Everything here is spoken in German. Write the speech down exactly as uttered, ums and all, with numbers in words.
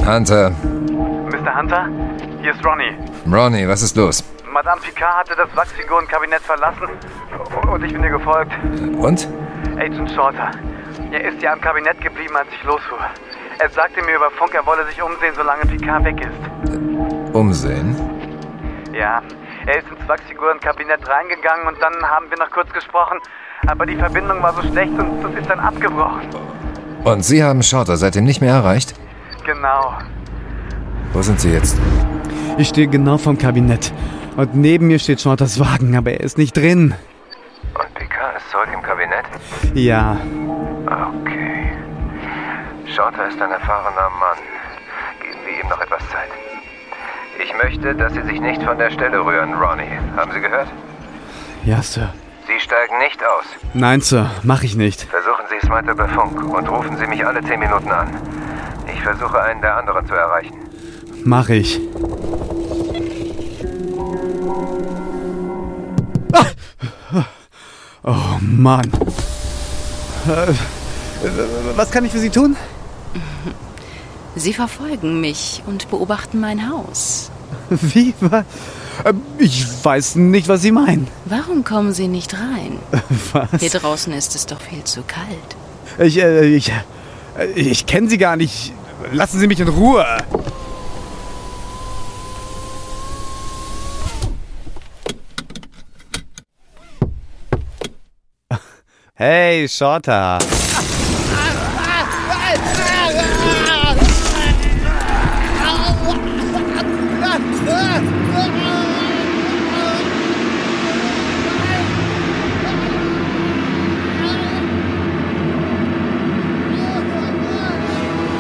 Hunter. Mister Hunter, hier ist Ronnie. Ronnie, was ist los? Madame Picard hatte das Wachsfigurenkabinett verlassen und ich bin ihr gefolgt. Und? Agent Shorter. Er ist ja am Kabinett geblieben, als ich losfuhr. Er sagte mir über Funk, er wolle sich umsehen, solange Picard weg ist. Umsehen? Ja, er ist ins Wachsfigurenkabinett reingegangen und dann haben wir noch kurz gesprochen, aber die Verbindung war so schlecht und es ist dann abgebrochen. Und Sie haben Shorter seitdem nicht mehr erreicht? Genau. Wo sind Sie jetzt? Ich stehe genau vorm Kabinett. Und neben mir steht Shorters Wagen, aber er ist nicht drin. Und Picard ist zurück im Kabinett? Ja. Okay. Shorter ist ein erfahrener Mann. Geben wir ihm noch etwas Zeit. Ich möchte, dass Sie sich nicht von der Stelle rühren, Ronnie. Haben Sie gehört? Ja, Sir. Sie steigen nicht aus. Nein, Sir, mach ich nicht. Versuchen Sie es weiter über Funk und rufen Sie mich alle zehn Minuten an. Ich versuche, einen der anderen zu erreichen. Mach ich. Ah! Oh, Mann. Äh, was kann ich für Sie tun? Sie verfolgen mich und beobachten mein Haus. Wie? Ich weiß nicht, was Sie meinen. Warum kommen Sie nicht rein? Was? Hier draußen ist es doch viel zu kalt. Ich, äh, ich, äh, ich kenne Sie gar nicht. Lassen Sie mich in Ruhe. Hey, Shorter.